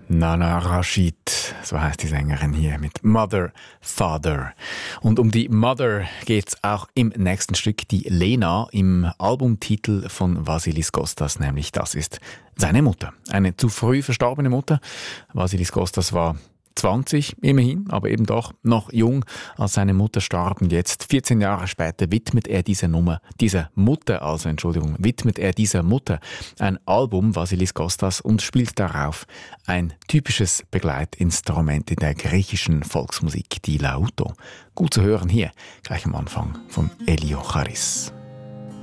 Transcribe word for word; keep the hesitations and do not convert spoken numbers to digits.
Nana Rashid, so heißt die Sängerin hier mit Mother, Father. Und um die Mother geht's auch im nächsten Stück, die Lena im Albumtitel von Vasilis Kostas, nämlich das ist seine Mutter. Eine zu früh verstorbene Mutter. Vasilis Kostas war zwanzig immerhin, aber eben doch noch jung, als seine Mutter starb. Und jetzt, vierzehn Jahre später, widmet er dieser Nummer, dieser Mutter, also Entschuldigung, widmet er dieser Mutter ein Album, Vasilis Kostas, und spielt darauf ein typisches Begleitinstrument in der griechischen Volksmusik, die Lauto. Gut zu hören hier, gleich am Anfang von Elio Charis.